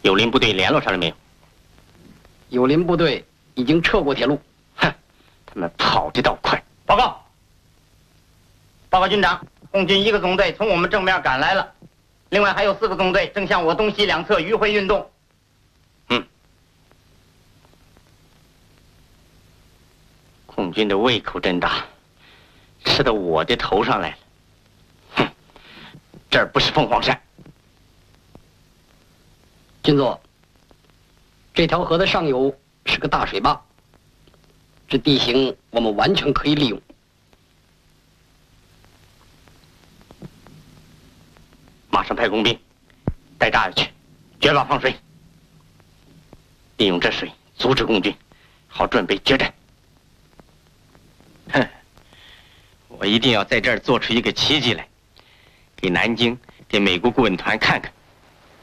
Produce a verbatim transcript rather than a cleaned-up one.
友邻部队联络上了没有？ 友邻部队已经撤过铁路。 哼，他们跑得倒快。 报告，报告军长，共军一个纵队从我们正面赶来了，另外还有四个纵队正向我东西两侧迂回运动。 嗯，共军的胃口真大，吃到我的头上来了。哼，这儿不是凤凰山。 军座，这条河的上游是个大水坝，这地形我们完全可以利用。 马上派工兵带炸药去，绝坝放水，利用这水阻止共军，好准备决战。哼，我一定要在这儿做出一个奇迹来，给南京、给美国顾问团看看。